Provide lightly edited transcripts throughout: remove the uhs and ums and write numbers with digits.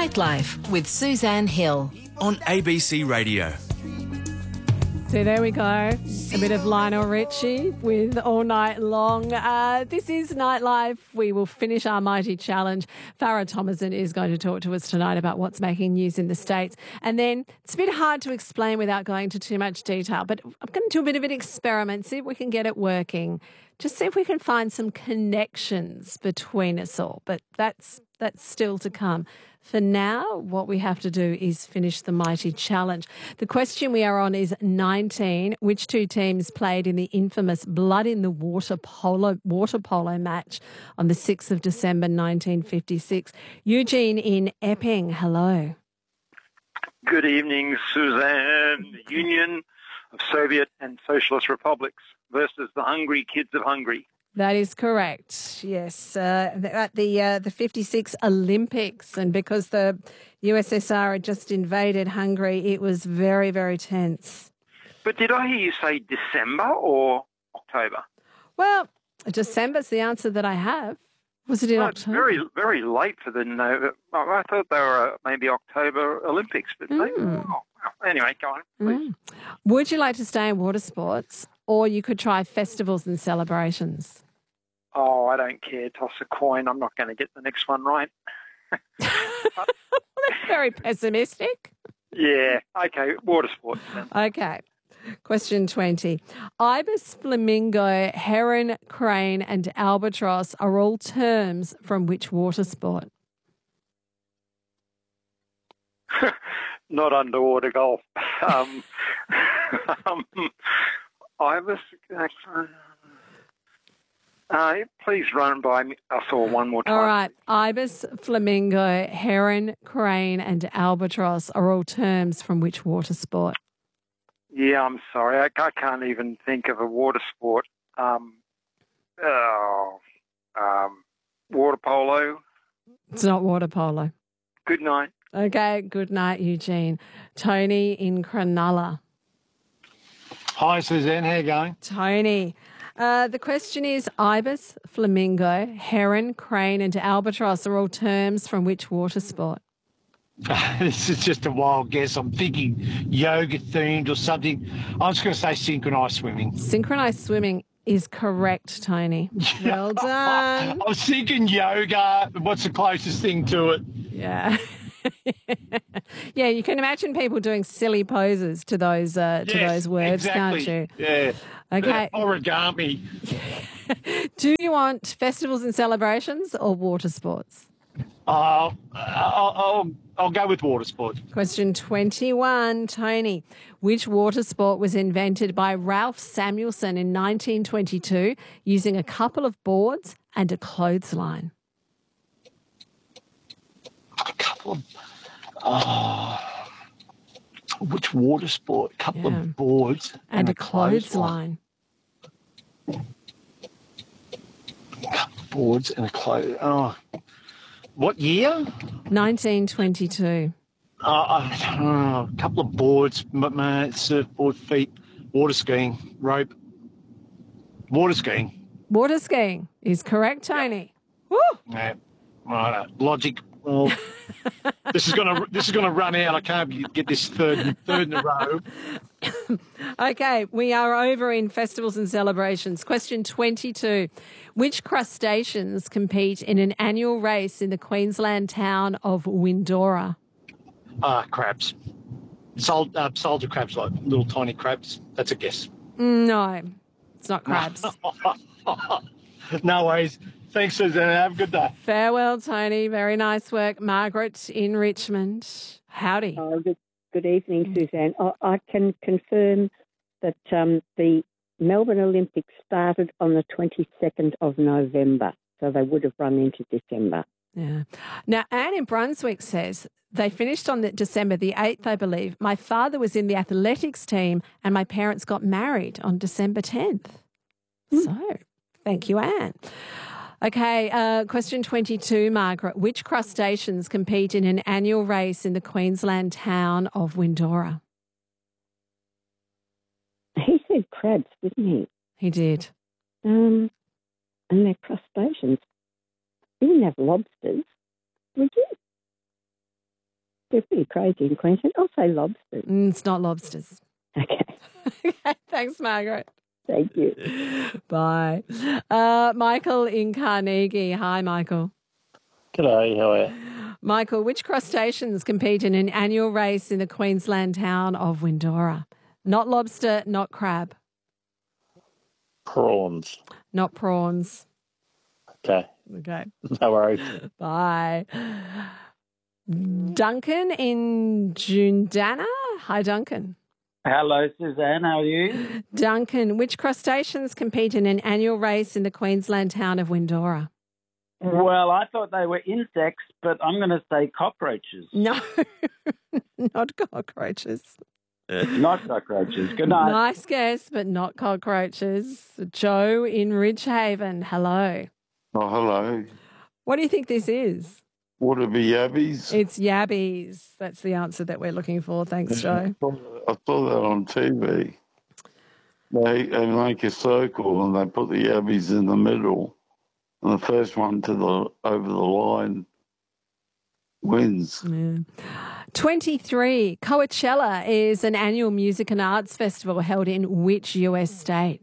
Nightlife with Suzanne Hill on ABC Radio. So there we go. A bit of Lionel Richie with All Night Long. This is Nightlife. We will finish our mighty challenge. Farah Thomason is going to talk to us tonight about what's making news in the States. And then it's a bit hard to explain without going into too much detail, but I'm going to do a bit of an experiment, see if we can get it working. Just see if we can find some connections between us all. But that's still to come. For now, what we have to do is finish the mighty challenge. The question we are on is 19. Which two teams played in the infamous Blood in the water polo match on the 6th of December 1956? Eugene in Epping, hello. Good evening, Suzanne. The Union of Soviet and Socialist Republics versus the Hungry Kids of Hungary. That is correct, yes. At the 56 Olympics, and because the USSR had just invaded Hungary, it was very, very tense. But did I hear you say December or October? Well, December's the answer that I have. Was it in October? It's very, very late for the November. I thought they were maybe October Olympics, but maybe. Anyway, go on, please. Would you like to stay in water sports, or you could try festivals and celebrations? Oh, I don't care. Toss a coin. I'm not going to get the next one right. That's very pessimistic. Yeah. Okay. Water sports then. Okay. Question 20. Ibis, flamingo, heron, crane and albatross are all terms from which water sport? Not underwater golf. Ibis. Please run by us all one more time. All right. Ibis, flamingo, heron, crane and albatross are all terms from which water sport? Yeah, I'm sorry. I can't even think of a water sport. Water polo. It's not water polo. Good night. Okay, good night, Eugene. Tony in Cronulla. Hi, Suzanne. How you going? Tony. The question is ibis, flamingo, heron, crane and albatross are all terms from which water sport? This is just a wild guess. I'm thinking yoga-themed or something. I'm just going to say synchronised swimming. Synchronised swimming is correct, Tony. Well done. I was thinking yoga. What's the closest thing to it? Yeah. Yeah, you can imagine people doing silly poses to those words, exactly. Can't you? Yeah. Okay. Origami. Do you want festivals and celebrations or water sports? I'll go with water sports. Question 21, Tony. Which water sport was invented by Ralph Samuelson in 1922 using a couple of boards and a clothesline? A couple of... which water sport? A couple of boards and a clothesline. A couple of boards and a clothesline. What year? 1922. A couple of boards, surfboard, feet, water skiing, rope. Water skiing. Water skiing is correct, Tony. Woo! Yeah. Right. Logic. Well, this is gonna run out. I can't get this third in a row. Okay, we are over in festivals and celebrations. Question 22. Which crustaceans compete in an annual race in the Queensland town of Windora? Crabs. Soldier crabs, like little tiny crabs. That's a guess. No, it's not crabs. No worries. Thanks, Suzanne. Have a good day. Farewell, Tony. Very nice work. Margaret in Richmond. Howdy. Good evening, Suzanne. I can confirm that the Melbourne Olympics started on the 22nd of November, so they would have run into December. Yeah. Now, Anne in Brunswick says they finished on December the 8th, I believe. My father was in the athletics team and my parents got married on December 10th. So, thank you, Anne. Okay, question 22, Margaret. Which crustaceans compete in an annual race in the Queensland town of Windora? He said crabs, didn't he? He did. And they're crustaceans. You didn't have lobsters, would you? They're pretty crazy in Queensland. I'll say lobsters. It's not lobsters. Okay. Okay, thanks, Margaret. Thank you. Bye. Michael in Carnegie. Hi, Michael. G'day, how are you? Michael, which crustaceans compete in an annual race in the Queensland town of Windora? Not lobster, not crab. Prawns. Not prawns. Okay, Okay. no worries. Bye. Duncan in Jundana. Hi, Duncan. Hello, Suzanne. How are you? Duncan, which crustaceans compete in an annual race in the Queensland town of Windora? Well, I thought they were insects, but I'm going to say cockroaches. No, not cockroaches. Not cockroaches. Good night. Nice guess, but not cockroaches. Joe in Ridgehaven. Hello. Oh, hello. What do you think this is? Would it be yabbies? It's yabbies. That's the answer that we're looking for. Thanks, Joe. I saw that on TV. They make a circle and they put the yabbies in the middle. And the first one over the line wins. Yeah. 23. Coachella is an annual music and arts festival held in which US state?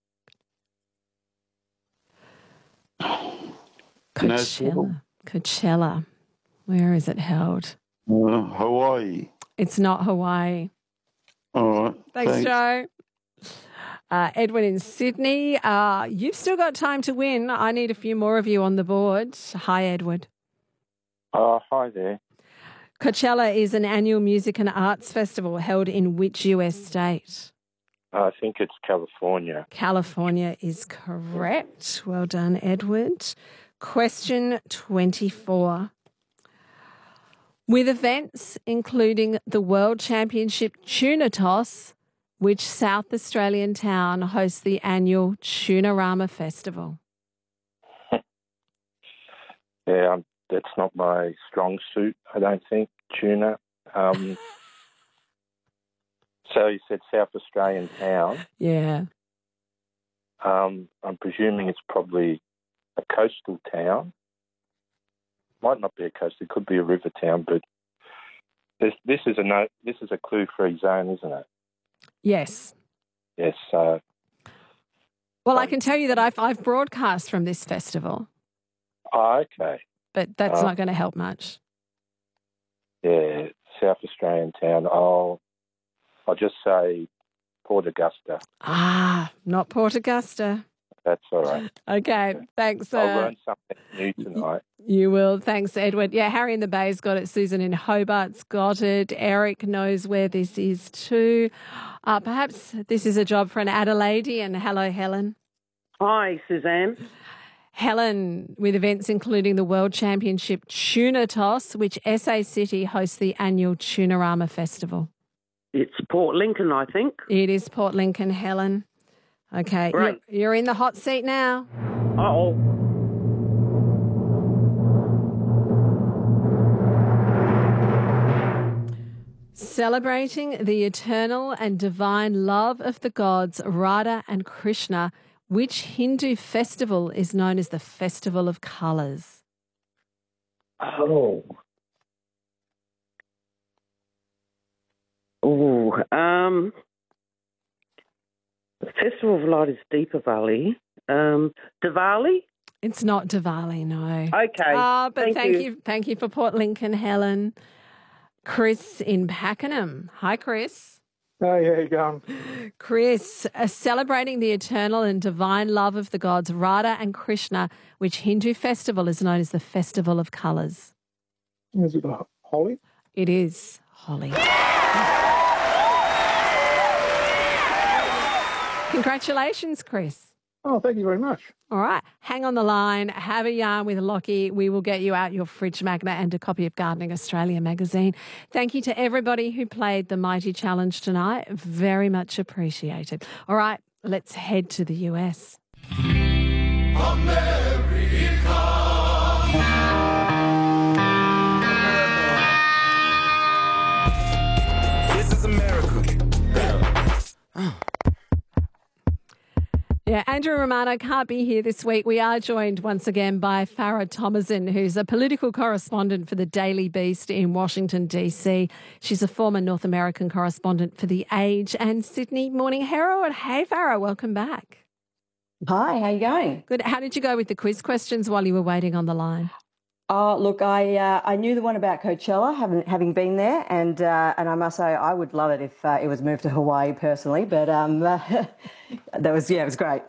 Coachella. Where is it held? Hawaii. It's not Hawaii. All right. Thanks. Joe. Edwin in Sydney. You've still got time to win. I need a few more of you on the board. Hi, Edward. Hi there. Coachella is an annual music and arts festival held in which US state? I think it's California. California is correct. Well done, Edward. Question 24. With events including the World Championship Tuna Toss, which South Australian town hosts the annual Tunarama Festival? Yeah, that's not my strong suit, I don't think, tuna. So you said South Australian town. Yeah. I'm presuming it's probably a coastal town. Might not be a coastal, it could be a river town, but this is a clue-free zone, isn't it? Yes. Yes. Well, I can tell you that I've broadcast from this festival. Oh, okay. But that's not going to help much. Yeah, South Australian town. I'll just say Port Augusta. Not Port Augusta. That's all right. Okay, thanks. I'll learn something new tonight. You will. Thanks, Edward. Yeah, Harry in the Bay's got it. Susan in Hobart's got it. Eric knows where this is too. Perhaps this is a job for an Adelaidean. Hello, Helen. Hi, Suzanne. Helen, with events including the World Championship Tuna Toss, which SA City hosts the annual Tunarama Festival. It's Port Lincoln, I think. It is Port Lincoln, Helen. Okay, right. You're in the hot seat now. Uh-oh. Celebrating the eternal and divine love of the gods Radha and Krishna, which Hindu festival is known as the Festival of Colours? Oh. The Festival of Light is Deepavali. Diwali? It's not Diwali, no. Okay. But thank you for Port Lincoln, Helen. Chris in Pakenham. Hi, Chris. Hey, how you going? Chris, celebrating the eternal and divine love of the gods Radha and Krishna, which Hindu festival is known as the Festival of Colours. Is it Holi? It is Holi. Congratulations, Chris. Oh, thank you very much. All right. Hang on the line. Have a yarn with Lockie. We will get you out your fridge magnet and a copy of Gardening Australia magazine. Thank you to everybody who played the Mighty Challenge tonight. Very much appreciated. All right. Let's head to the US. This is America. Yeah, and Andrew Romano can't be here this week. We are joined once again by Farah Thomason, who's a political correspondent for the Daily Beast in Washington, D.C. She's a former North American correspondent for The Age and Sydney Morning Herald. Hey, Farah, welcome back. Hi, how you going? Good. How did you go with the quiz questions while you were waiting on the line? Oh, look, I knew the one about Coachella, having been there, and I must say I would love it if it was moved to Hawaii personally. But it was great.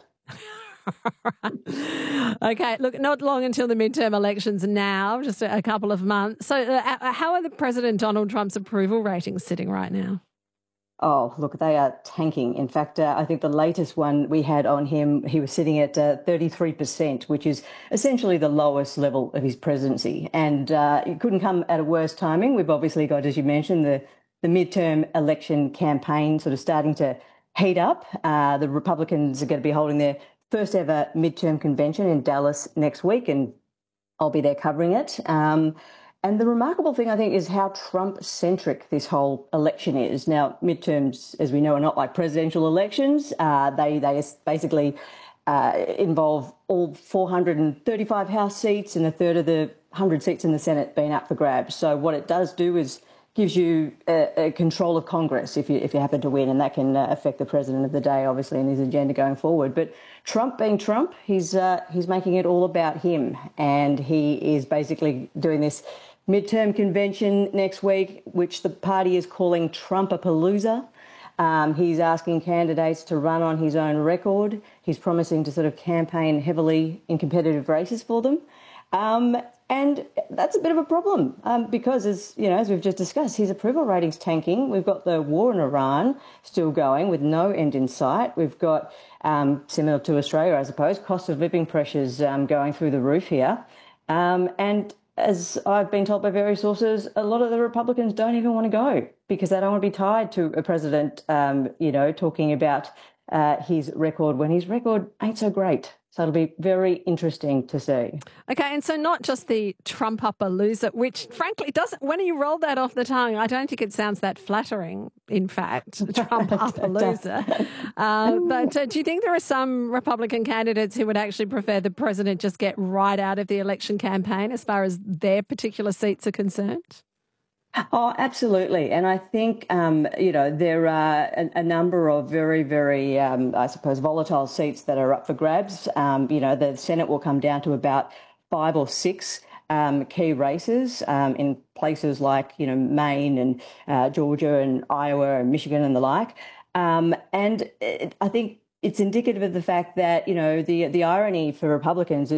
Okay, look, not long until the midterm elections now, just a couple of months. So, how are the President Donald Trump's approval ratings sitting right now? Oh, look, they are tanking. In fact, I think the latest one we had on him, he was sitting at 33%, which is essentially the lowest level of his presidency. And it couldn't come at a worse timing. We've obviously got, as you mentioned, the midterm election campaign sort of starting to heat up. The Republicans are going to be holding their first ever midterm convention in Dallas next week, and I'll be there covering it. And the remarkable thing, I think, is how Trump-centric this whole election is. Now, midterms, as we know, are not like presidential elections. They basically involve all 435 House seats and a third of the 100 seats in the Senate being up for grabs. So what it does do is gives you a control of Congress if you happen to win, and that can affect the president of the day, obviously, and his agenda going forward. But Trump being Trump, he's making it all about him, and he is basically doing this midterm convention next week, which the party is calling Trumpapalooza. He's asking candidates to run on his own record. He's promising to sort of campaign heavily in competitive races for them. And that's a bit of a problem because, as we've just discussed, his approval rating's tanking. We've got the war in Iran still going with no end in sight. We've got, similar to Australia, I suppose, cost of living pressures going through the roof here. And as I've been told by various sources, a lot of the Republicans don't even want to go because they don't want to be tied to a president, talking about his record when his record ain't so great. So it'll be very interesting to see. Okay, and so not just the Trumpapalooza, which frankly doesn't, when you roll that off the tongue, I don't think it sounds that flattering, in fact, Trumpapalooza. But do you think there are some Republican candidates who would actually prefer the president just get right out of the election campaign as far as their particular seats are concerned? Oh, absolutely. And I think, there are a number of very, very, I suppose, volatile seats that are up for grabs. The Senate will come down to about 5 or 6 key races in places like, Maine and Georgia and Iowa and Michigan and the like. I think it's indicative of the fact that, the irony for Republicans is